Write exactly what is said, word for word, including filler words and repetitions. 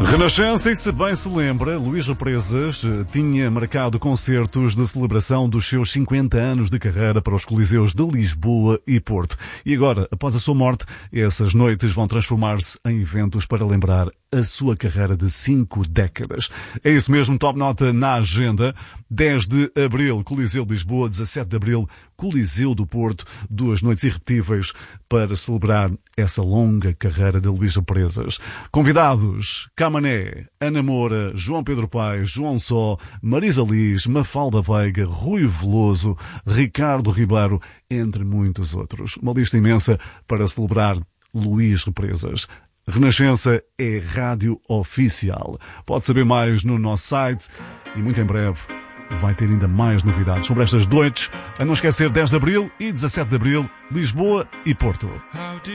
Renascença, e se bem se lembra, Luís Represas tinha marcado concertos de celebração dos seus cinquenta anos de carreira para os Coliseus de Lisboa e Porto. E agora, após a sua morte, essas noites vão transformar-se em eventos para lembrar a sua carreira de cinco décadas. É isso mesmo, top nota na agenda. dez de abril, Coliseu de Lisboa, dezassete de abril, Coliseu do Porto, duas noites irrepetíveis para celebrar essa longa carreira de Luís Represas. Convidados: Camané, Ana Moura, João Pedro Paes, João Só, Marisa Liz, Mafalda Veiga, Rui Veloso, Ricardo Ribeiro, entre muitos outros. Uma lista imensa para celebrar Luís Represas. Renascença é rádio oficial. Pode saber mais no nosso site e muito em breve vai ter ainda mais novidades sobre estas noites. A não esquecer, dez de abril e dezassete de abril, Lisboa e Porto.